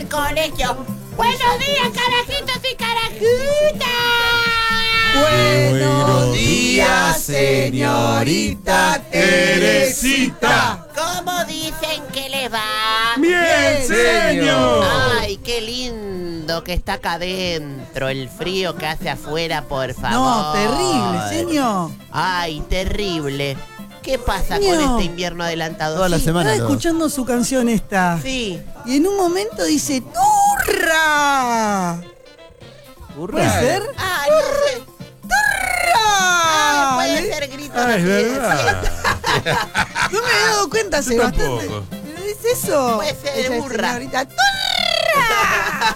el colegio. ¡Buenos días, carajitos y carajitas! Buenos días, señorita Teresita. ¿Cómo dicen que les va? Bien, señor. Ay, qué lindo que está acá adentro. El frío que hace afuera, por favor. No, terrible, señor. Ay, terrible. ¿Qué pasa con este invierno adelantado? Toda la semana. Estaba escuchando su canción esta. Sí. Y en un momento dice ¡Turra! ¿Puede ser? Ay, no sé. ¡Turra! Puede ser grito Ah, es de verdad. No me he dado cuenta, Yo Sebastián. tampoco. ¿Pero es eso? Puede ser de Esa burra. señorita, ¡Turra!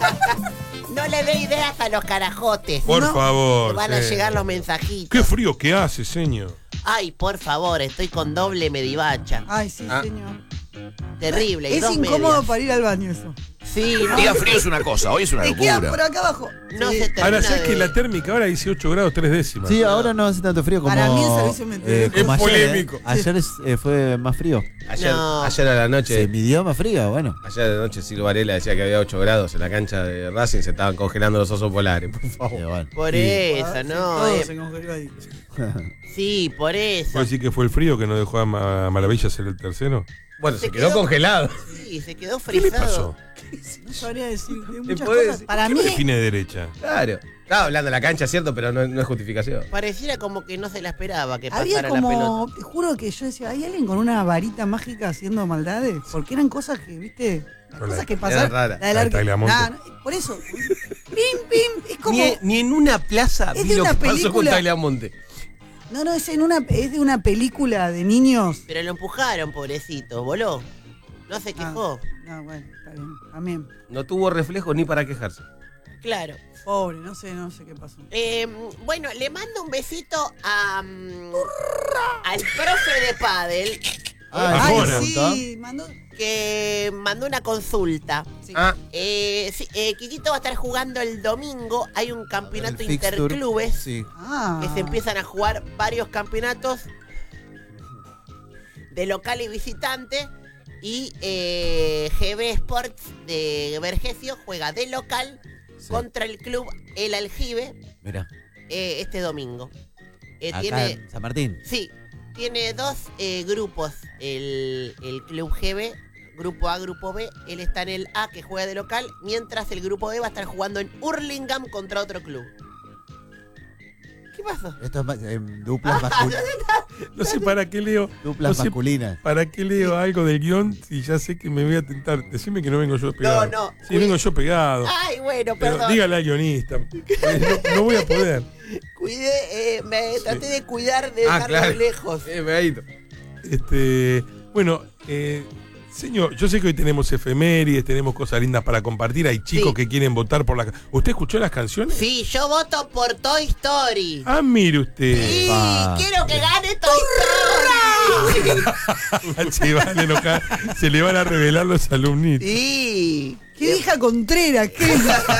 No le dé ideas a los carajotes. Por No. favor. Te van a sí. llegar los mensajitos. Qué frío que hace, señor. Ay, por favor, estoy con doble medivacha. Ay, sí, señor. Terrible. y Es dos incómodo medias. para ir al baño eso. Sí, no, Día frío es una cosa, hoy es una Te queda por locura. acá abajo. no Sí. se termina Ahora, ¿sabes de- que la térmica ahora 18 grados 3 décimas? Sí, ahora no hace tanto frío como. Para mí el servicio meteorológico como es ayer, polémico. Ayer fue más frío. Ayer, No. ayer a la Se noche, midió más frío, bueno. ayer a la noche Silvio Varela decía que había 8 grados en la cancha de Racing, se estaban congelando los osos polares, por favor. Bueno. Por Sí. eso, no. Todo se congeló ahí. Sí, por eso. ¿Puedo decir que fue el frío que no dejó a Maravilla ser el tercero? Bueno, Se se quedó quedó- congelado. Sí, se quedó ¿Qué le frisado. pasó? No sabría decir muchas puede cosas. decir- Para ¿Qué mí, me define derecha? Claro. Estaba hablando de la cancha, cierto, pero no es justificación. Pareciera como que no se la esperaba que había pasara la como, pelota. te juro que yo decía, ¿hay alguien con una varita mágica haciendo maldades? Porque eran cosas que, viste, Con cosas la- que pasaron. era rara. La del La de arque- Tagliamonte. Nah, no, por eso, pim, pim, es como, Ni en una plaza Es vi de lo una que pasó con película. Tagliamonte. no, es de una película de niños. Pero lo empujaron, pobrecito, voló. No se quejó. No, bueno, está bien, también. No tuvo reflejo ni para quejarse. Claro. Pobre, no sé qué pasó. Bueno, le mando un besito a, al profe de pádel Ay, Ahora. sí, mandó. que mandó una consulta. Sí. Ah, Sí, Quiquito va a estar jugando el domingo. Hay un campeonato El fixture. interclubes Sí. Ah. que se empiezan a jugar varios campeonatos de local y visitante. Y GB Sports de Vergesio juega de local Sí. contra el club El Aljibe Mira, este domingo. acá Tiene, en San Martín. sí, tiene dos grupos el club GB, grupo A, grupo B. Él está en el A que juega de local, mientras el grupo B va a estar jugando en Hurlingham contra otro club. ¿Qué pasó? Esto es duplas, No sé para qué leo. duplas no sé masculinas. ¿Para qué leo algo del guión si ya sé que me voy a tentar? Decime que no vengo yo pegado. No. Sí, vengo yo pegado. Ay, bueno, Pero perdón. dígale al guionista. No voy a poder. Cuidé, me traté de cuidar de dejarlo claro. lejos. pegadito. Bueno, señor, yo sé que hoy tenemos efemérides, tenemos cosas lindas para compartir. Hay chicos Sí. que quieren votar por la. ¿Usted escuchó las canciones? Sí, yo voto por Toy Story. Ah, mire usted. Sí, Pa. quiero que gane Toy Story. Che, vale, se le van a revelar los alumnitos. Sí. Qué vieja Contreras, qué.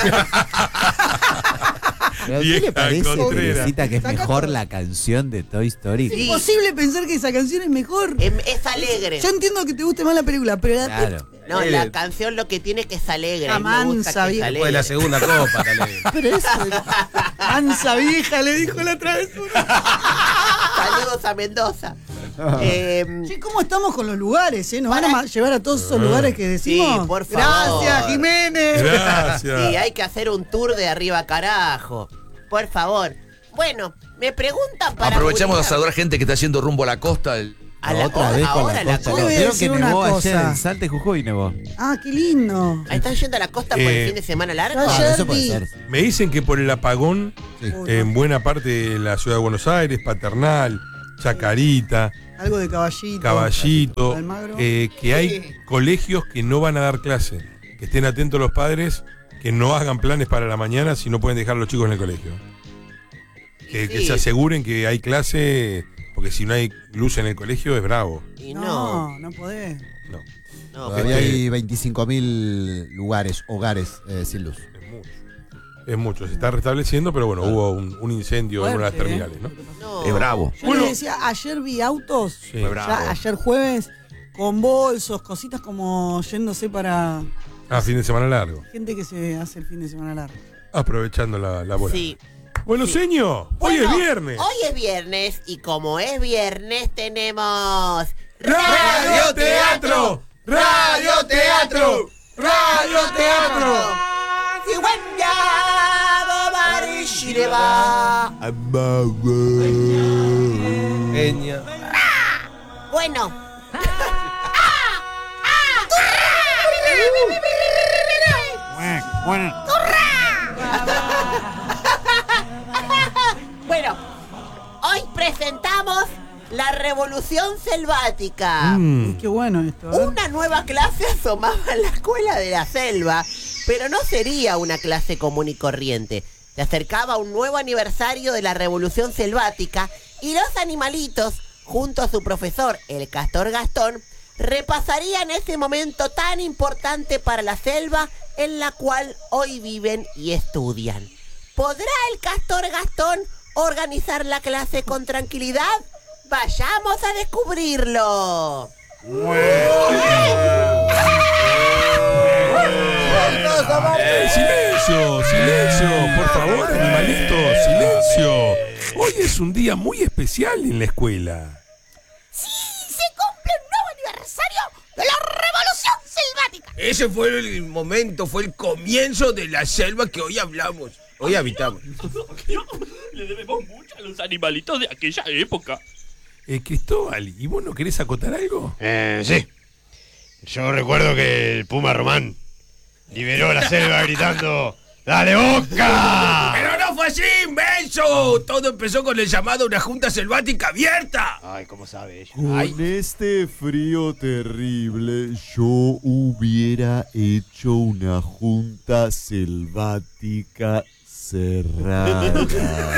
¿Pero a usted Vieja le parece, Contreras. Teresita, que es Saca mejor todo. la canción de Toy Story? Sí. Imposible pensar que esa canción es mejor. Es alegre. Yo entiendo que te guste más la película, pero la Claro. No, la canción lo que tiene es que es alegre. La A mí me gusta mansa, que es vieja. Después de la alegre. segunda copa, tal vez. Pero eso, mansa vieja, le dijo la travesura. Saludos a Mendoza. Che, ¿cómo estamos con los lugares, Nos van a llevar a todos esos lugares que decimos. Sí, por favor. Gracias, Jiménez. Gracias. Sí, hay que hacer un tour de arriba carajo. Por favor. Bueno, me preguntan para... Aprovechamos de publicar. saludar gente que está yendo rumbo a la costa. A la- Otra vez con ahora la la costa. Yo le voy a Vieron decir que una nevó ayer cosa. en Salta y Jujuy nevó. Ah, qué lindo. Ahí están yendo a la costa por el fin de semana largo. Yo ayer Eso puede vi. ser. Me dicen que por el apagón Sí. en buena parte de la ciudad de Buenos Aires, Paternal, Chacarita, Algo de Caballito. Caballito, Almagro. que hay colegios que no van a dar clase. Que estén atentos los padres, que no hagan planes para la mañana si no pueden dejar a los chicos en el colegio. Que Sí. se aseguren que hay clase, porque si no hay luz en el colegio es bravo. Y no, No podés. No, no. Todavía Este- hay 25.000 hogares sin luz. es mucho. Es mucho, se está restableciendo, pero bueno, hubo un incendio en una de las Fuerte, terminales, ¿no? no. Es bravo. Yo Bueno. les decía, ayer vi autos, Sí. Fue bravo. ya ayer jueves, con bolsos, cositas como yéndose para Fin de semana largo. Gente que se hace el fin de semana largo. Aprovechando la bola. Sí. Bueno, señor, hoy Bueno, es viernes. Hoy es viernes y como es viernes tenemos... ¡Radioteatro! ¡Radioteatro! ¡Radioteatro! Genia. Bueno. Bueno, hoy presentamos la Revolución Selvática. Qué bueno esto. ¿eh? Una nueva clase asomaba en la escuela de la selva, pero no sería una clase común y corriente. Se acercaba un nuevo aniversario de la Revolución Selvática y los animalitos, junto a su profesor, el castor Gastón, repasarían ese momento tan importante para la selva en la cual hoy viven y estudian. ¿Podrá el castor Gastón organizar la clase con tranquilidad? ¡Vayamos a descubrirlo! ¡Silencio! ¡Silencio! Por favor, animalitos, silencio. Hoy es un día muy especial en la escuela. ¡Sí! ¡Se cumple un nuevo aniversario de la Revolución Selvática! Ese fue el momento, fue el comienzo de la selva que hoy hablamos. Hoy habitamos. Le debemos mucho a los animalitos de aquella época. Cristóbal, ¿y vos no querés acotar algo? Sí. Yo recuerdo que el Puma Román liberó la selva gritando ¡Dale boca! ¡Pero no fue así, inmenso! Todo empezó con el llamado a una junta selvática abierta. Ay, ¿cómo sabe ella? Con este frío terrible, yo hubiera hecho una junta selvática cerrada.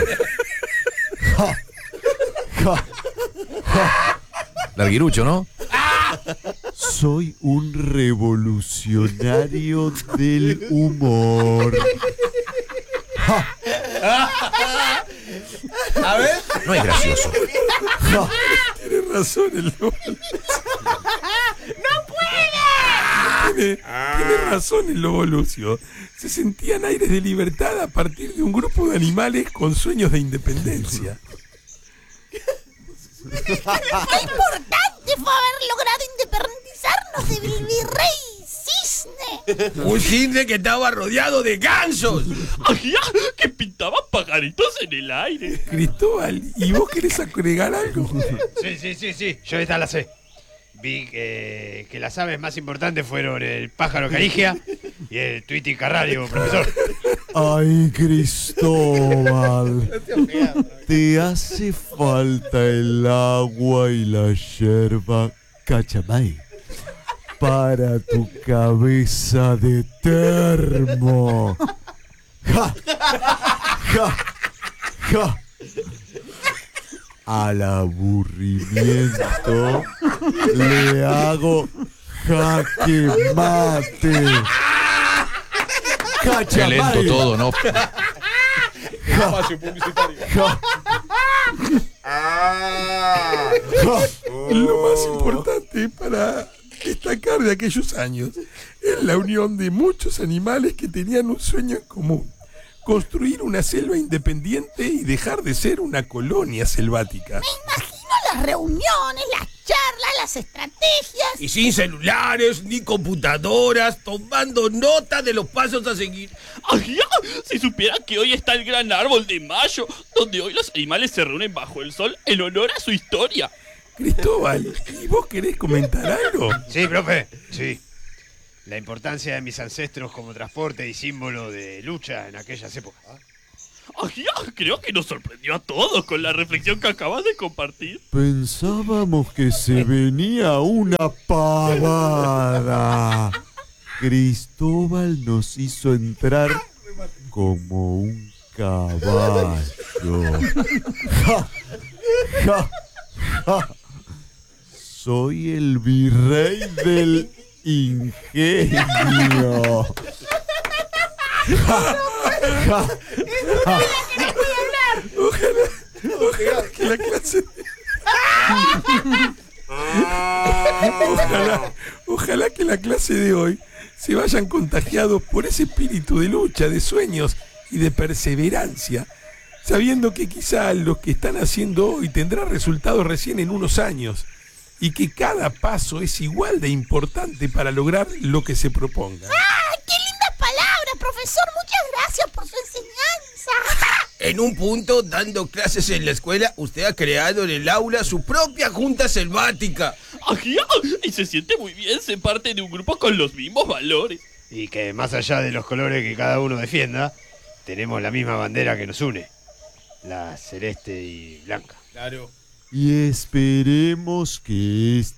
Ja, ja, ja. Larguirucho, ¿no? Soy un revolucionario del humor. Ja, A ver. No es gracioso. ja. Tiene razón el lobo. ¡No puede! Tiene razón el lobo Lucio. Se sentían aires de libertad a partir de un grupo de animales con sueños de independencia. ¡Qué importante fue haber logrado independizarnos del virrey Cisne! Un cisne que estaba rodeado de gansos. ¡Ay, ya! ¡Que pintaban pajaritos en el aire! Cristóbal, ¿y vos querés agregar algo? Sí. Yo esta la sé. Vi que las aves más importantes fueron el pájaro carigia y el tuiti carrario, profesor. Ay, Cristóbal, te hace falta el agua y la yerba cachamay para tu cabeza de termo. Ja, ja, ja. Al aburrimiento le hago jaque mate. Qué lento todo, ¿no? Espacio publicitario. Lo más importante para destacar de aquellos años es la unión de muchos animales que tenían un sueño en común: construir una selva independiente y dejar de ser una colonia selvática. Me imagino las reuniones, las charlas, las estrategias. Y sin celulares ni computadoras, tomando nota de los pasos a seguir. ¡Ay, ya! Si supieran que hoy está el gran árbol de mayo, donde hoy los animales se reúnen bajo el sol en honor a su historia. Cristóbal, ¿y vos querés comentar algo? Sí, profe, sí. La importancia de mis ancestros como transporte y símbolo de lucha en aquellas épocas. ¡Ay, ya! Creo que nos sorprendió a todos con la reflexión que acabas de compartir. Pensábamos que se venía una pavada. Cristóbal nos hizo entrar como un caballo. Ja, ja, ja. Soy el virrey del ingenio. Ja, ja, ja. Ojalá que la clase... Ojalá que la clase de hoy se vayan contagiados por ese espíritu de lucha, de sueños y de perseverancia, sabiendo que quizá lo que están haciendo hoy tendrá resultados recién en unos años y que cada paso es igual de importante para lograr lo que se proponga. ¡Ah, qué lindas palabras, profesor! Muchas gracias por su enseñanza. En un punto, dando clases en la escuela, usted ha creado en el aula su propia junta selvática. Ajá, y se siente muy bien ser parte de un grupo con los mismos valores. Y que más allá de los colores que cada uno defienda, tenemos la misma bandera que nos une. La celeste y blanca. Claro. Y esperemos que